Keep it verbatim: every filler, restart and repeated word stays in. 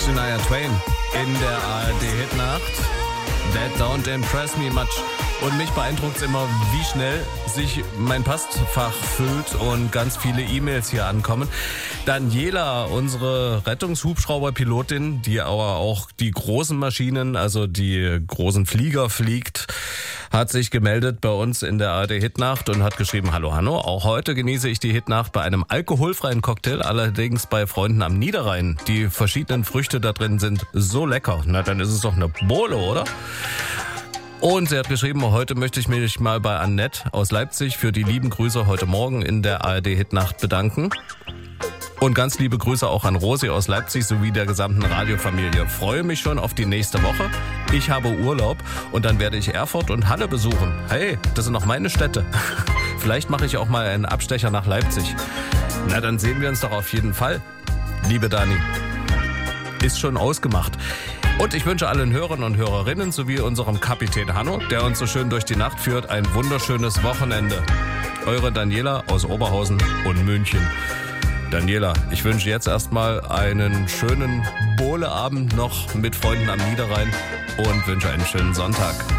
Shania Twain in der A R D-Hitnacht. That don't impress me much. Und mich beeindruckt es immer, wie schnell sich mein Postfach füllt und ganz viele E-Mails hier ankommen. Daniela, unsere Rettungshubschrauberpilotin, die aber auch die großen Maschinen, also die großen Flieger fliegt, hat sich gemeldet bei uns in der A R D-Hitnacht und hat geschrieben, hallo Hanno, auch heute genieße ich die Hitnacht bei einem alkoholfreien Cocktail, allerdings bei Freunden am Niederrhein. Die verschiedenen Früchte da drin sind so lecker. Na, dann ist es doch eine Bowle, oder? Und sie hat geschrieben, heute möchte ich mich mal bei Annette aus Leipzig für die lieben Grüße heute Morgen in der A R D-Hitnacht bedanken. Und ganz liebe Grüße auch an Rosi aus Leipzig sowie der gesamten Radiofamilie. Freue mich schon auf die nächste Woche. Ich habe Urlaub und dann werde ich Erfurt und Halle besuchen. Hey, das sind noch meine Städte. Vielleicht mache ich auch mal einen Abstecher nach Leipzig. Na, dann sehen wir uns doch auf jeden Fall, liebe Dani. Ist schon ausgemacht. Und ich wünsche allen Hörern und Hörerinnen sowie unserem Kapitän Hanno, der uns so schön durch die Nacht führt, ein wunderschönes Wochenende. Eure Daniela aus Oberhausen und München. Daniela, ich wünsche jetzt erstmal einen schönen Bowleabend noch mit Freunden am Niederrhein und wünsche einen schönen Sonntag.